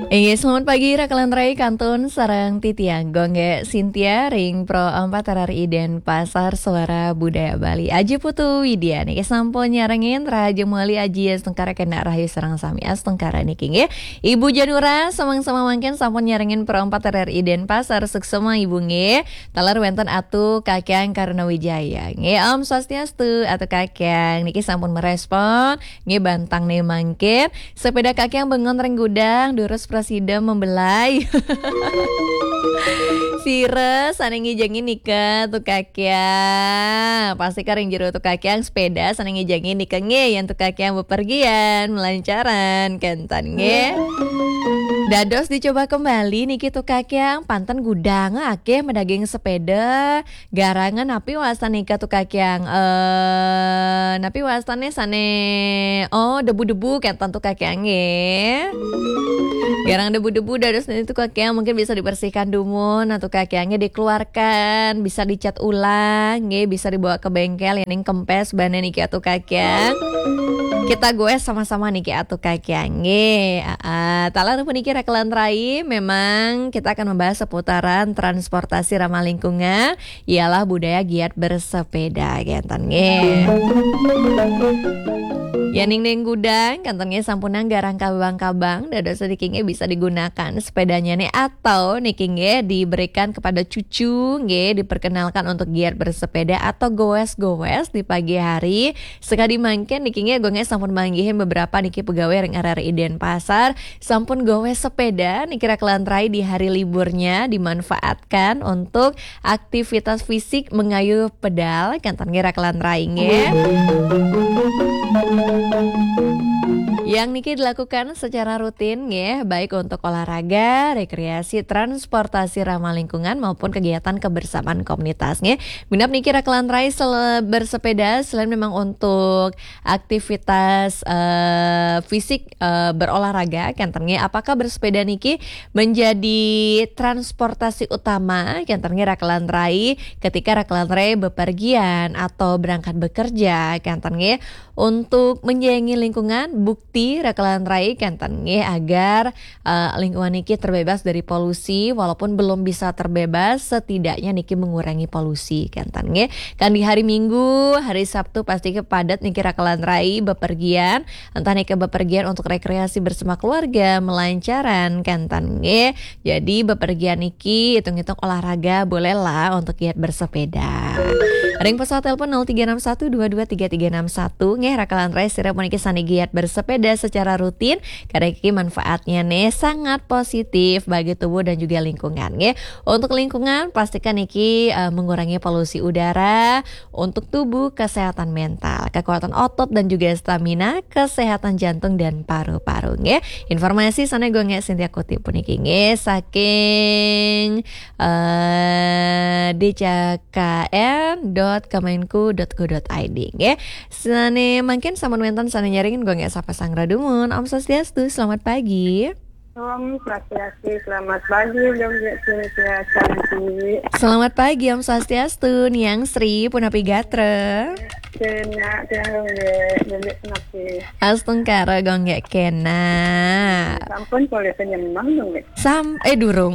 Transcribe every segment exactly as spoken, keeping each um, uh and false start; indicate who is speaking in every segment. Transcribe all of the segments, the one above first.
Speaker 1: Eh, selamat pagi Rakalan Rai Kantun Sarang Titiang Gongge Sintia Ring Pro empat Tarari Iden Pasar Suara Budaya Bali Aji Putu Widya nih sampun nyarengin Raja Muali Aji Astengkara Kena Rahayu Sarang Sami Astengkara nih king ya. Ibu Janura samang-sama mangken sampun nyarengin Pro empat Tarari Iden Pasar Suksema Ibu nge Talar wenten atu Kakyang Karna Wijaya nge Om Swastiastu atu Kakyang niki sampun merespon nge bantang nih mangken sepeda Kakyang bengon reng gudang durus Presiden membelai Sire sana ngijengin nikah tuh kakya pasti karing jero tuh kakya sepeda sana ngijengin nikah nge yang tuh kakya bepergian melancaran kentan nge dados dicoba kembali niki tuh kakya pantan gudang ake medaging sepeda garangan api wasan nikah tuh kakya eh napi wasannya sane oh debu-debu kentan tuh kakya nge garang debu-debu dados itu kakek mungkin bisa dibersihkan dumun atau kakeknya dikeluarkan bisa dicat ulang nge bisa dibawa ke bengkel yang kempes banen iki atuh kakek kita gue sama-sama niki atuh kakek nge uh, talar puniki Rakalan Rai memang kita akan membahas seputaran transportasi ramah lingkungan ialah budaya giat bersepeda kentan nge ya ning ning gudang kantongnya sampunan garang kabang-kabang dados sedikitnya bisa digunakan sepedanya nih atau nikingnya diberikan kepada cucu nge diperkenalkan untuk giat bersepeda atau goes-goes di pagi hari sekali mangken nikingnya gonge sampun manggihin beberapa niki pegawai yang arek Iden Pasar sampun goes sepeda niki Rakalan Rai di hari liburnya dimanfaatkan untuk aktivitas fisik mengayuh pedal kantongnya Rakalan Rai nge yang niki dilakukan secara rutin ya, baik untuk olahraga, rekreasi, transportasi ramah lingkungan maupun kegiatan kebersamaan komunitas ya. Minap niki Rakalan Rai sel- bersepeda selain memang untuk aktivitas uh, fisik uh, berolahraga kantengnya apakah bersepeda niki menjadi transportasi utama kantengnya Rakalan Rai ketika Rakalan Rai bepergian atau berangkat bekerja kantengnya untuk menyayangi lingkungan bukti Rakalan Rai kantan nge agar uh, lingkungan niki terbebas dari polusi walaupun belum bisa terbebas setidaknya niki mengurangi polusi kantan nge kan di hari Minggu hari Sabtu pasti kepadat niki Rakalan Rai bepergian entah niki bepergian untuk rekreasi bersama keluarga melancaran kantan nge jadi bepergian niki hitung-hitung olahraga bolehlah untuk giat bersepeda. Ring pesawat telepon nol tiga enam satu dua dua tiga tiga enam satu nge Rakalan Rai sirap moniki sani giat bersepeda secara rutin karena iki manfaatnya nih sangat positif bagi tubuh dan juga lingkungan ya. Untuk lingkungan pastikan iki uh, mengurangi polusi udara, untuk tubuh kesehatan mental, kekuatan otot dan juga stamina, kesehatan jantung dan paru-paru ya. Informasi sana gue nge Sintia kutip puniki nge saking uh, d c k n dot kemenku dot go dot i d ya. Sane mungkin sama mentan sana nyaringin gue nggak sapa sang radumun. Om Swastiastu, selamat pagi.
Speaker 2: Om Swastiastu, selamat pagi dong Sintia cantik.
Speaker 1: Selamat pagi Om Swastiastu, Niang Sri Punapi Gatra.
Speaker 2: Kena kena gongge napi.
Speaker 1: Astengkara gongge kena.
Speaker 2: Sampun boleh penyemang dong ya.
Speaker 1: Sam eh durung.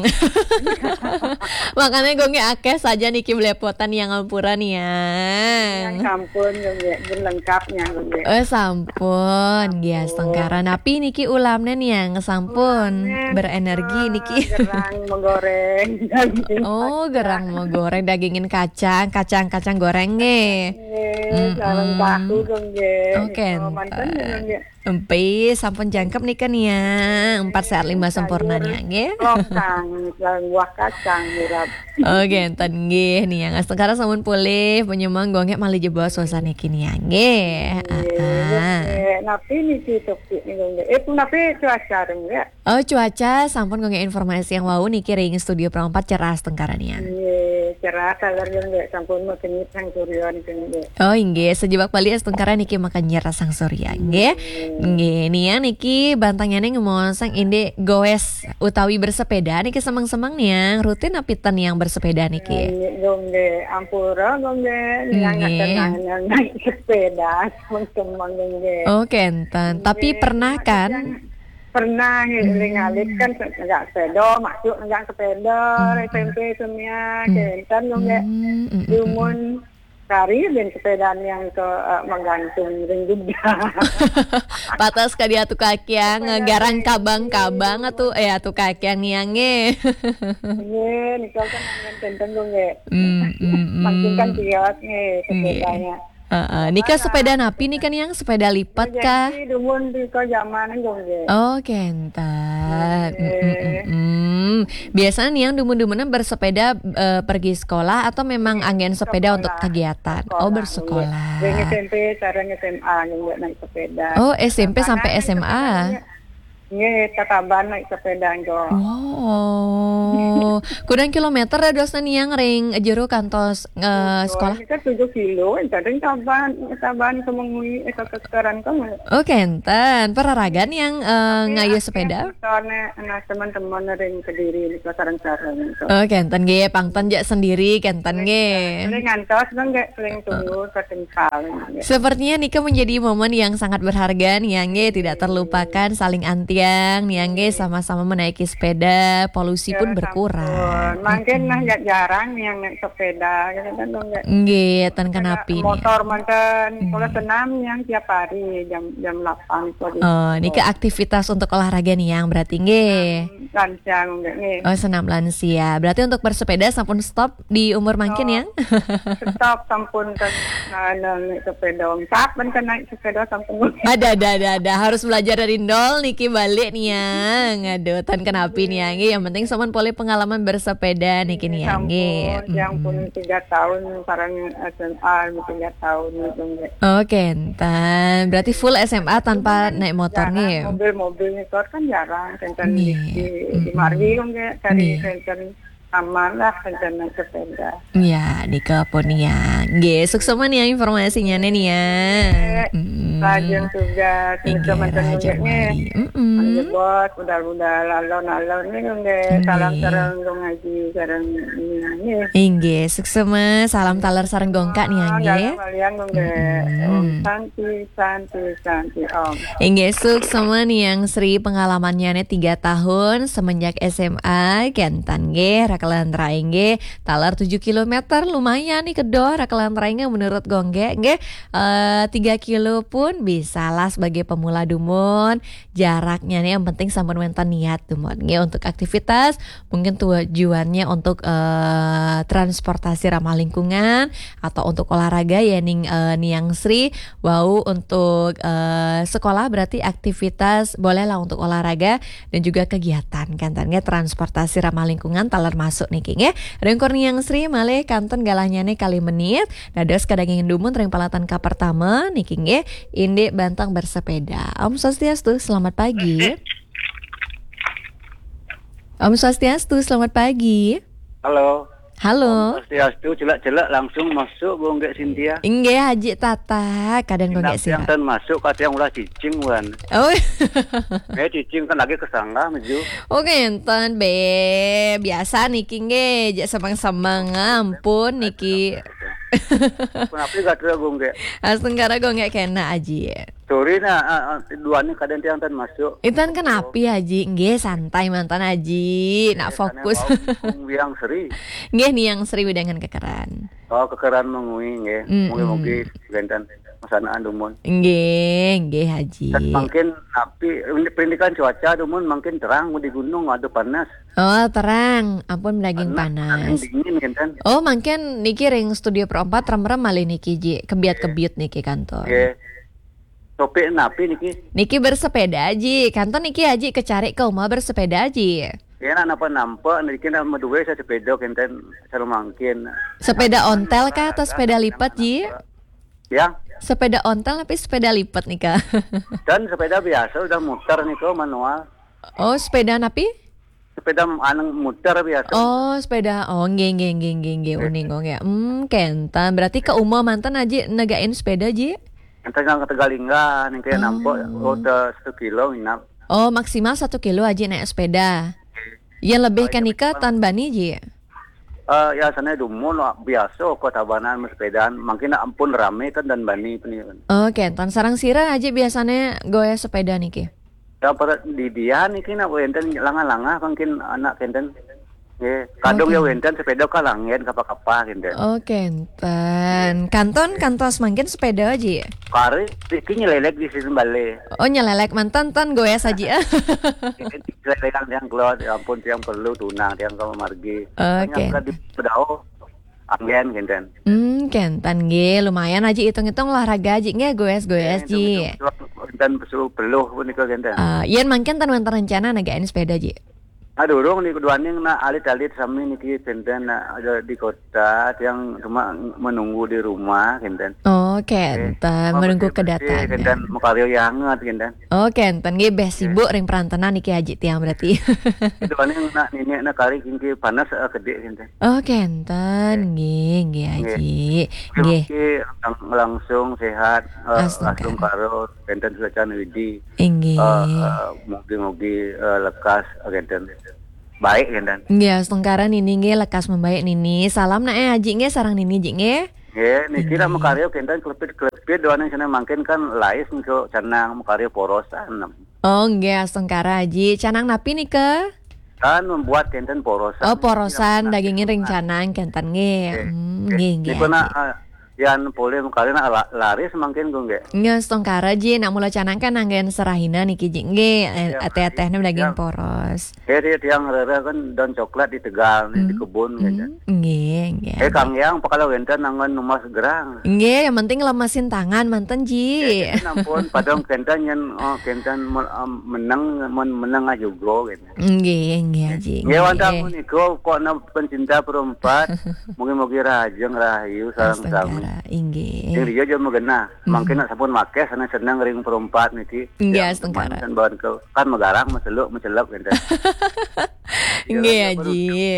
Speaker 1: Makanya gongge akeh saja niki belepotan yang ngampuran yang.
Speaker 2: Yang sampun gongge lengkapnya gongge.
Speaker 1: Oh sampun, ya astengkara napi niki ulamnya nih yang sampun berenergi niki.
Speaker 2: Gerang menggoreng.
Speaker 1: Oh gerang mau goreng dagingin kacang, kacang-kacang goreng nge.
Speaker 2: Sarang tahu gongge.
Speaker 1: Oke.
Speaker 2: Mantan gongge.
Speaker 1: Empi sampun jangkep nih kan ya empat sehat lima sempurna nih ya.
Speaker 2: Lontang, buah kacang murab.
Speaker 1: Oke, enten nggih nih yang astengkara sampun pulih penyemang gongek malih jebol suasana kini ya nggih.
Speaker 2: Eh, napi niki topi nih gongge. Eh, napi cuaca dong ya.
Speaker 1: Oh cuaca sampun gongek informasi yang wau niki ring studio Pro empat cerah astengkara nih ya.
Speaker 2: Iya, cerah kalar gongge sampun mau kenyit sang surya nih gongge.
Speaker 1: Oh inggih sejebak Bali astengkara niki makan nyerah sang surya nggih. Nggih, nih ya niki bantangnya nih ngomong inde goes utawi bersepeda niki semang-semang nih yang rutin apitan yang bersepeda niki.
Speaker 2: Gongge ampura gongge yang tenang naik sepeda semang-semang gongge.
Speaker 1: Oh kenten, tapi pernah kan?
Speaker 2: pernah hmm. ngalit kan enggak sepeda, masuk enggak sepeda,
Speaker 1: Hmm.
Speaker 2: S M P semia,
Speaker 1: Hmm.
Speaker 2: kentan dong enggak.
Speaker 1: Hmm. Hmm.
Speaker 2: Dumun cari dan sepedaan yang ke uh, menggantung ring juga.
Speaker 1: Patas ka dia tu kaki yang garang kabang-kabang atuh eh atuh kaki yang niange.
Speaker 2: Iya, nikah kan angin kentan dong enggak.
Speaker 1: Hmm. Hmm.
Speaker 2: Makin kan kios nih sepedanya.
Speaker 1: Uh, uh, nikah sepeda napi nih kan yang sepeda lipat kah?
Speaker 2: Jadi dumun di ke zaman dong enggak.
Speaker 1: Oh, kentan.
Speaker 2: Iya.
Speaker 1: Mm, mm, mm, mm. Biasanya nih yang dumun-dumunan bersepeda eh, pergi sekolah atau memang angin sepeda untuk kegiatan? Oh, bersekolah.
Speaker 2: Dari S M P, sekarang S M A juga naik sepeda.
Speaker 1: Oh, S M P sampai S M A.
Speaker 2: Iya, Tataban naik sepeda jo.
Speaker 1: Wow. Kudang kilometer ada dosen yang ring jero kantos eh, sekolah.
Speaker 2: Kita tujuh kilo, jadi Taban, Taban kemengui itu keseran kamu.
Speaker 1: Oh, kenten. Peraragan yang eh, ngayu sepeda.
Speaker 2: Soalnya anak teman-teman ring Kediri di sarang-sarang.
Speaker 1: Oh, kenten ge pangton jak sendiri kenten ge.
Speaker 2: Sering ngantos dong enggak sering tunggu ketinggal.
Speaker 1: Sepertinya nikah menjadi momen yang sangat berharga nih yang ge tidak terlupakan saling antiang nih yang ge sama-sama menaiki sepeda, polusi pun berkurang.
Speaker 2: Makin nah jarang yang naik sepeda gitu kan dong enggak.
Speaker 1: Nggih, tan kenapi nih.
Speaker 2: Motor manten kalau senam yang tiap hari jam jam delapan itu.
Speaker 1: Oh, nikah aktivitas untuk olahraga nih yang berarti nggih.
Speaker 2: Lancang enggak nih.
Speaker 1: Oh, senam lansia. Berarti untuk bersepeda sampun stop di umur makin yang?
Speaker 2: Stop sampun kan naik sepeda. Kapan kan naik sepeda sampun.
Speaker 1: Ada, ada, ada, ada. Harus belajar dari nol niki balik nih yang. Aduh, tan kenapi nih yang. Yang penting soman boleh pengalaman bersepeda niki nih yang.
Speaker 2: Yang pun tiga tahun sekarang S M A tiga tahun gitu enggak.
Speaker 1: Oh, kentan. Berarti full S M A tanpa naik motor nih.
Speaker 2: Mobil-mobil itu kan jarang kencan di di Margi enggak cari kencan aman lah kencan naik sepeda.
Speaker 1: Iya, di Keponia. Nggih, suksema nih ya informasinya nih ya.
Speaker 2: Rajin tugas teman-teman nih.
Speaker 1: Heeh.
Speaker 2: Bos udah-udah lalon-lalon nih nggih. Salam sareng ngaji sareng ini.
Speaker 1: Nggih, suksema salam taler sareng gongka nih ya nggih.
Speaker 2: Kalian nggih. Santi santi santi om.
Speaker 1: Nggih, suksema nih yang Sri pengalamannya nih tiga tahun semenjak S M A kentan nggih rakalan raingge talar tujuh kilometer lumayan nih kedor rakalan raingge menurut gongge nggih uh, tiga kilo pun bisa lah sebagai pemula dumun jaraknya nih yang penting sampun wenten niat dumun nggih untuk aktivitas mungkin tujuannya untuk uh, transportasi ramah lingkungan atau untuk olahraga ya ning uh, niang Sri wow untuk uh, sekolah berarti aktivitas bolehlah untuk olahraga dan juga kegiatan kantannya transportasi ramah lingkungan talar masuk nih king ya rengkor niang Sri malih kanton galahnya nih kali menit dados kadanging dumun reng palatan ka pertama nih king ya indi bantang bersepeda. Om Swastiastu, selamat pagi. Om Swastiastu, selamat pagi.
Speaker 3: Halo.
Speaker 1: Halo.
Speaker 3: Om Swastiastu, jelek-jelek langsung masuk Bu Nggak Cynthia.
Speaker 1: Inggih Haji Tata, kadang Nggak sih.
Speaker 3: Yang masuk kadang ulah cicing wan.
Speaker 1: Oh.
Speaker 3: Eh cicing kan lagi kesangga meju.
Speaker 1: Oke, enten be biasa niki nge, jak semang-semang ampun niki.
Speaker 3: Kenapa gak ada gue nggak?
Speaker 1: Astengkara gue nggak kena Haji.
Speaker 3: Sorry nah, dua nih kadang tiang tan masuk.
Speaker 1: Intan kenapa Haji? Nggih santai mantan Haji, nak fokus.
Speaker 3: Yang seri.
Speaker 1: Nggih nih yang seri dengan kekeran.
Speaker 3: Oh kekeran mengui nggih, mungkin-mungkin gantan masanaan dumun.
Speaker 1: Nggih, nggih Haji.
Speaker 3: Dan mungkin api pendidikan cuaca dumun makin terang di gunung ada panas.
Speaker 1: Oh terang, ampun daging panas.
Speaker 3: Dingin kan.
Speaker 1: Oh mungkin niki ring studio perempat rem-rem malih niki ji kebiat-kebiut niki kantor.
Speaker 3: Nggih. Topik napi niki.
Speaker 1: Niki bersepeda Haji, kantor niki Haji kecari ke rumah bersepeda Haji.
Speaker 3: Ya napa nampak niki nama dua saya sepeda kenten selalu mungkin.
Speaker 1: Sepeda ontel kah atau sepeda lipat Ji?
Speaker 3: Ya.
Speaker 1: Sepeda ontel tapi sepeda lipat nih kak.
Speaker 3: Dan sepeda biasa udah muter nih kok manual.
Speaker 1: Oh sepeda napi?
Speaker 3: Sepeda anang muter biasa.
Speaker 1: Oh sepeda, oh nggih nggih nggih nggih nggih uning kok ya. Hmm kentan berarti ke umum mantan aja negain sepeda Ji?
Speaker 3: Ente nang ke Tegalingga nih kayak nampak udah satu kilo inap.
Speaker 1: Oh maksimal satu kilo aja naik sepeda. Yang lebih kan nikah tan bani Ji?
Speaker 3: Uh, ya sana dumun biasa kok tabanan sepedaan makin ampun rame kan dan bani peni.
Speaker 1: Oh kentan sarang sira aja biasanya goya sepeda nih ki.
Speaker 3: dapat di dia niki na wenten langa-langa mungkin anak kenten. Nggih, kadung
Speaker 1: Oke.
Speaker 3: ya wenten sepeda ka langit kapa-kapa kenten.
Speaker 1: Oh, kenten. Kanton kantos mangkin sepeda aja.
Speaker 3: Kari iki nyelelek di sini balik.
Speaker 1: Oh, nyelelek mantan tan goes aja.
Speaker 3: Nyelelekan yang keluar, ya ampun yang perlu tunang, yang kamu margi.
Speaker 1: Oke.
Speaker 3: Yang di pedao anggen kenten.
Speaker 1: Hmm, kenten ge lumayan aja hitung-hitung olahraga aja nge goes-goes ji.
Speaker 3: Dan pesuh peluh pun nika kenten.
Speaker 1: Ah, yen mangkin tan wonten rencana nagain sepeda ji.
Speaker 3: Aduh, dong ni keduaning na alit-alit sami niki kenten na ada di kota yang cuma menunggu di rumah kenten.
Speaker 1: Oh, kenten menunggu kedatangan.
Speaker 3: Kenten makaryo yang hangat kenten.
Speaker 1: Oh, kenten ge beh sibuk ring perantenan niki aji tiang berarti.
Speaker 3: Keduaning na nini na kari kingki panas uh, gede kenten.
Speaker 1: Oh, kenten ge ge aji. Ge.
Speaker 3: Kiki lang- langsung sehat, uh,
Speaker 1: Astaga.
Speaker 3: langsung karo kenten suacan widi.
Speaker 1: Inge.
Speaker 3: Uh, uh, mugi-mugi uh, lekas uh, kenten. Baik kenten.
Speaker 1: Nggih, astungkara nini nge lekas membaik nini. Salam na eh aji nge sarang nini ji nge.
Speaker 3: Nggih, niki ra makaryo kenten klepit-klepit doane sana mangkin kan lais niko canang makaryo porosan.
Speaker 1: Oh, nggih astungkara aji. Canang napi nih ke?
Speaker 3: Kan membuat kenten porosan.
Speaker 1: Oh, porosan dagingnya ring canang kenten nge. Hmm, nggih nggih.
Speaker 3: Niko na
Speaker 1: aji.
Speaker 3: uh, yan boleh makaryo na la- laris mangkin go nggih.
Speaker 1: Nggih astungkara ji nak mula canang kan anggen serahina niki ji nge.
Speaker 3: Iya,
Speaker 1: Ateh-atehna daging
Speaker 3: iya.
Speaker 1: poros.
Speaker 3: Eh dia tiang rere kan daun coklat di Tegal nih, di kebun gitu.
Speaker 1: Hmm, nggih nggih.
Speaker 3: Eh Kang Yang pakala wenten nangan numas gerang.
Speaker 1: Nggih, yang penting lemesin tangan manten ji.
Speaker 3: Eh nampun padang kenten yang oh, kenten men- um, menang men menang aja juga gitu.
Speaker 1: Nggih nggih aji.
Speaker 3: Nggih wanta aku niko kok na pencinta perempat mugi-mugi rajeng rahayu sareng-sareng.
Speaker 1: Astungkara inggih.
Speaker 3: Yang dia aja megena, mungkin nak sampun make sana senang ring perempat niki.
Speaker 1: Nggih,
Speaker 3: Yang
Speaker 1: astungkara.
Speaker 3: teman bahan kau kan megarang meseluk mecelap gitu.
Speaker 1: Nggih aji.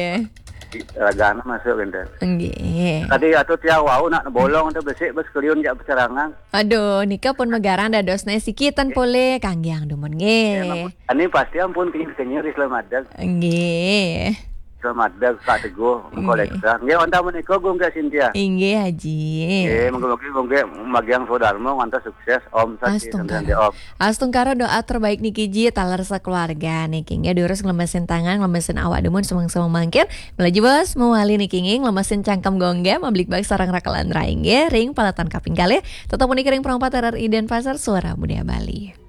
Speaker 3: Ragana masuk gitu.
Speaker 1: Nggih.
Speaker 3: Tadi atuh tiang wau nak bolong tu besik bes keliun jak pecarangan.
Speaker 1: Aduh, nika pun megarang dados sikitan pole Kang Yang dumun nggih.
Speaker 3: Ini pasti ampun tinggi kenyir Islam ada.
Speaker 1: Nggih.
Speaker 3: Islam ada Kak Teguh kolektor. Nggih wanta menika gung ke Cynthia.
Speaker 1: Inggih haji.
Speaker 3: Nggih mugi-mugi gung ke magiang Sodarmo ngantos sukses Om Sati sampeyan
Speaker 1: Astungkara.
Speaker 3: Om.
Speaker 1: Astungkara doa terbaik niki ji taler sekeluarga niki nggih diurus nglemesin tangan nglemesin awak demun semang-semang mangkir. Melaju bos mewali niki nggih nglemesin cangkem gongge mablik bak sareng rakalan raing nggih ring palatan kaping kalih tetep niki ring perompat R R I Denpasar Suara Budaya Bali.